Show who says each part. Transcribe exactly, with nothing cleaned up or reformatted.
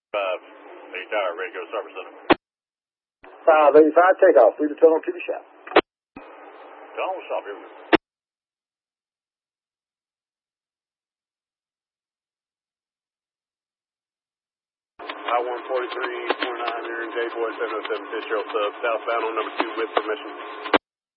Speaker 1: Five, eight tower, ready to go to service center.
Speaker 2: Five eighty-five, takeoff. Please return on to the shop.
Speaker 1: Tell them shop, here we go.
Speaker 3: I one forty-three point nine here in J Boy seven oh seven Fitzgerald sub, southbound on number two with permission.